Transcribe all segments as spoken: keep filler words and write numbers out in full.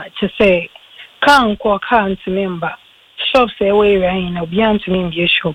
to say can't call can't member shops away rain or beyond to me shop.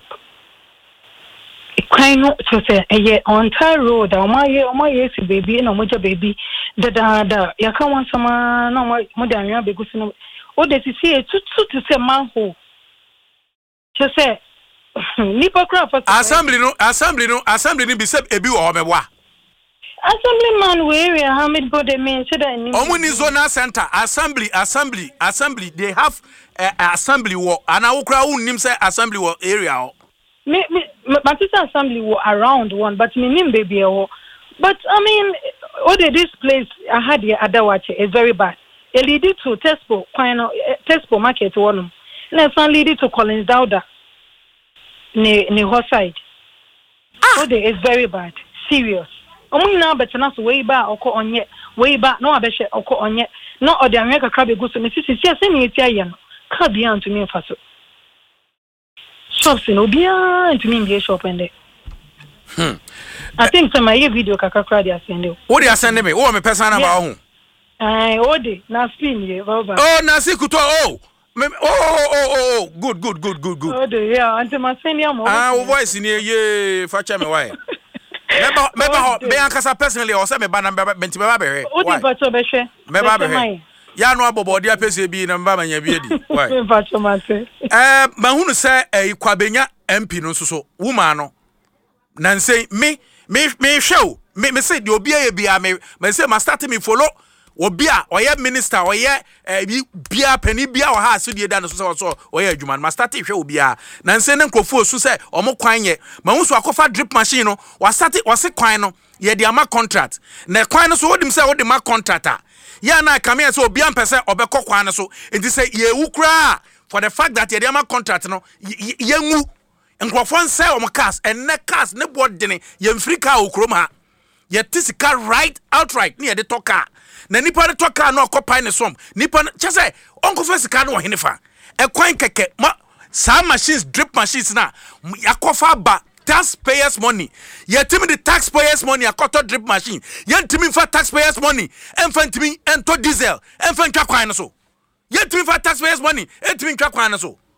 Kind to say a year on Thai road, or my year, my yes, baby, and a moja baby, the da da, ya can't want some no more than because no, oh, this is here to to say manhole. To say, Nipocraft assembly no, assembly no, assembly ni bisep ebi o mewa. Assemblyman we how many body mean so that Omuni zonal center assembly assembly assembly they have uh, assembly wo ana wo kra unnim say assembly wo area. Me, me, my sister assembly were around one, but me name baby. But I mean, all the this place I had the other watch is very bad. It lead to Tesco, Tesco market one. And it's not lead to Collins Dowda. Ne ne horse side. Ah, all the is very bad, serious. Only now, but not way back or on yet, way back. No, I bet or on yet. Not or the America crabby goes to me. Sister, send me Italian. Can't be on to me for so. Shops in Obia and to me in the shop and there. Hmm. I think some my video kakakra they are sending. What they are sending me? Oh, my person about home. Aye, ode na spin ye baba. Oh, na sikuto oh. Oh, oh, oh, oh, good, good, good, good, good. Ode yeah, until my senior mo. Ah, voice in here, ye, facha me why. Meba, meba, me ankasa personally, or say me ba na benti meba be. Ode pacho be hwe. Meba be. Ya no abobo dia pese bi na mba manya bi edi. Why? Me pacho mate. Eh, mahunu say eh kwabenya M P no soso, woman no. Na say me, me, me hwe me me say the obi aye bia me, me say ma start me follow. Obi a oye minister oye eh bia pani bia o ha so die da no so so oye adwuma ma start hwe obi a na nse ne nkrofo osu say omo kwan ye ma hu so akofa drip machine no wa start wase kwan no ye de ama contract na kwan no so wodim say wodi ma contractor ya na come here so obi am pese obekọ kwan no so enti say ye wukra for the fact that ye de ama contract no ye ngu nkrofo nse omo cars and ne cars ne board de ne ye mfiri car okrom ha ye tisika right outright ne ye de toka na nipa de toka no occupy ne som nipa chese onko fa sika no henefa e kwan keke ma some machines drip machines na yakofa ba taxpayers money yetimi the taxpayers money akoto drip machine yentimi fa taxpayers money enfantimi ento diesel enfantwa kwan no so yentimi fa taxpayers money entimi ntwa kwan no so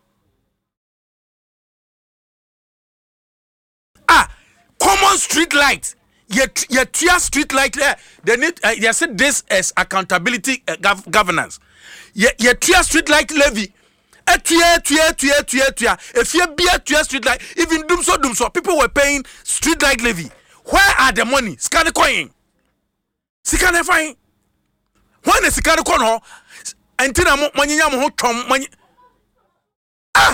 ah common street light Yet, yet, street light there. They need. Uh, they said this as accountability uh, gov governance. Yet, yet, street light levy. A tier, tier, tier, tier, tier. If you be a tier street light, even doom so, doom so, people were paying street light levy. Where are the money? Scan the coin. Scan fine. When is scan the coin? Until I'm money, I'm home. Money. Ah.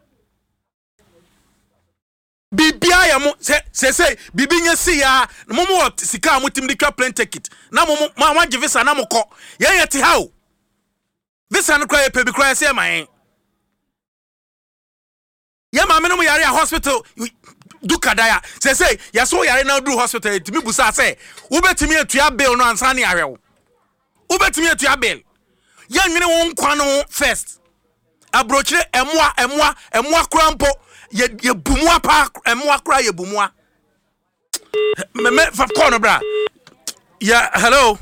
Bibia ya mo se se bibi nya si ya mo mo sika amutim de twa plane ticket na mo ma wan give visa na mo ko ye ye ti hawo visa no kra ye pebi kra se man ye ma me no mo yare a hospital du kadaya se se ya so yare na du hospital etimi busa se wo betimi atua bill no ansa ne arewo wo betimi atua bill ye nwene won kwa no first abrochire emwa emwa emwa krampo ye ye bumwa pa emwa kra ye bumwa me me fa kono bra yeah hello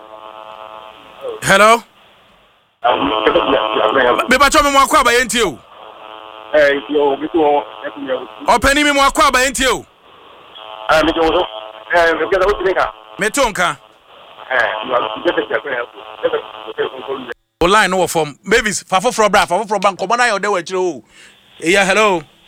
hello me ba cho me mo akwa ba yentie o eh yo mi to o pani me mo akwa ba yentie o ah mi to eh me ga wuti nka me to nka eh je te te o line no form babies fa foforo bra fa foforo ban komo na yo de wa chire o yeah hello